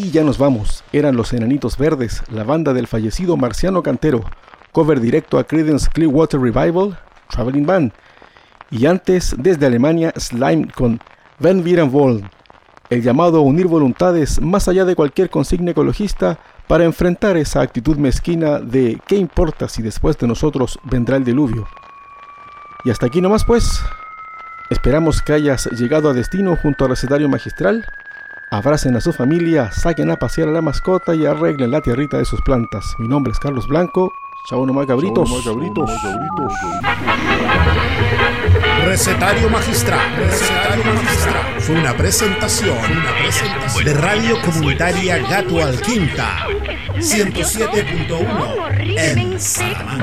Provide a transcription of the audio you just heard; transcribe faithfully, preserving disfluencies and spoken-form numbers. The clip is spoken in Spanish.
Y ya nos vamos. Eran los Enanitos Verdes, la banda del fallecido Marciano Cantero. Cover directo a Creedence Clearwater Revival, Traveling Band. Y antes, desde Alemania, Slime con Wenn wir wollen. El llamado a unir voluntades más allá de cualquier consigna ecologista para enfrentar esa actitud mezquina de ¿qué importa si después de nosotros vendrá el diluvio? Y hasta aquí nomás pues. Esperamos que hayas llegado a destino junto al recetario magistral. Abracen a su familia, saquen a pasear a la mascota y arreglen la tierrita de sus plantas. Mi nombre es Carlos Blanco. Chao nomás cabritos. Chao nomás, cabritos. Recetario magistral. Recetario magistral. Fue una presentación, una presentación de Radio Comunitaria Gato al Quinta ciento siete punto uno en Salamanca.